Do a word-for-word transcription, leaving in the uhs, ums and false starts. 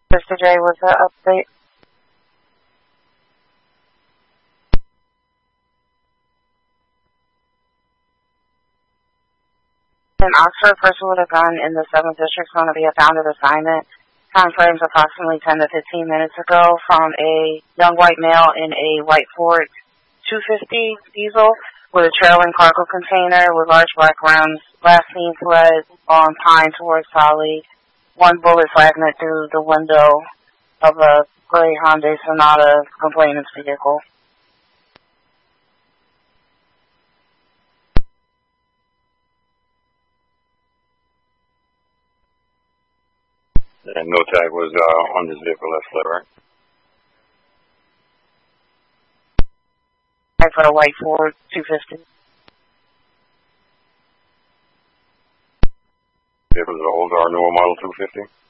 Mister J, what's the update? An Oxford person with a gun in the seventh District is going to be a founded assignment. Time frames approximately ten to fifteen minutes ago from a young white male in a white Ford two fifty diesel with a trailing cargo container with large black rims. Last seen fled on Pine towards Holly. One bullet fragment through the window of a gray Hyundai Sonata complainant's vehicle. And no tag was uh, on this vehicle that fled, right? Tag for the white Ford two fifty. Vehicle is an older or newer model two fifty?